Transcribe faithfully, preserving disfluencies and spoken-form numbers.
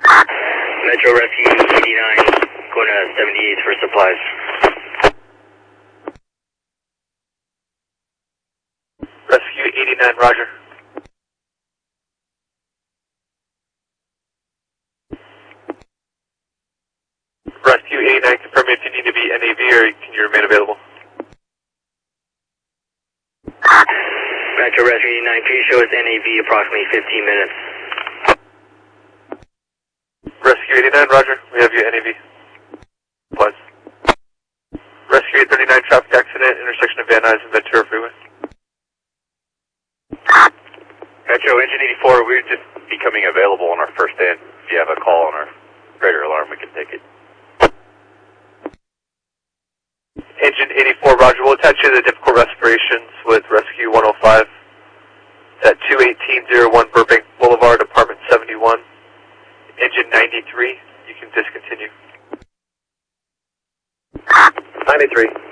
Metro Rescue eighty-nine, going to seventy-eight for supplies. Rescue eighty-nine, roger. Rescue eighty-nine, confirm if you need to be N A V or can you remain available? Metro Rescue eighty-nine, can you show us N A V approximately fifteen minutes? Rescue eighty-nine, roger. We have you N A V. Plus. Rescue eight thirty-nine, traffic accident, intersection of Van Nuys and Ventura Freeway. Metro Engine eighty-four, we're just becoming available on our first day. If you have a call on our radar alarm, we can take it. Engine eighty-four, roger. We'll attach you to the difficult respirations with Rescue one oh five. It's at two eighteen oh one Burbank Boulevard, apartment seventy-one. Engine ninety-three, you can discontinue. ninety-three.